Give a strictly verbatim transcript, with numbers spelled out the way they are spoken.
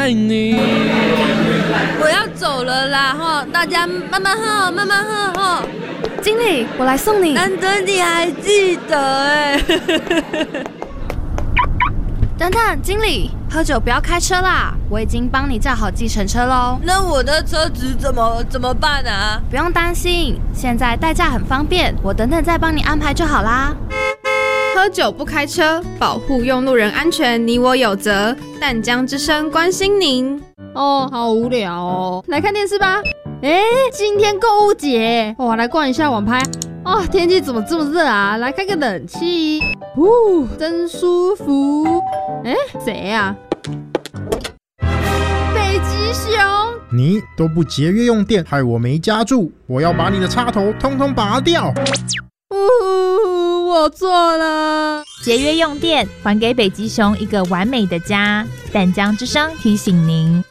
爱你。 我要走了啦哈，大家慢慢喝，慢慢喝哈。 经理，我来送你。 难得你还记得哎。 等等，经理，喝酒不要开车啦，我已经帮你叫好计程车喽。 那我的车子怎么怎么办啊？ 不用担心，现在代驾很方便，我等等再帮你安排就好啦。 喝酒不开车，保护用路人安全，你我有责。淡江之声关心您。 哦，好无聊哦，来看电视吧。哎，今天购物节，我、哦、来逛一下网拍。哦，天气怎么这么热啊？来开个冷气，呼，真舒服。哎，谁呀、啊？北极熊！ 你都不节约用电，害我没家住，我要把你的插头通通拔掉。 呜，我错了。 节约用电，还给北极熊一个完美的家。淡江之声提醒您。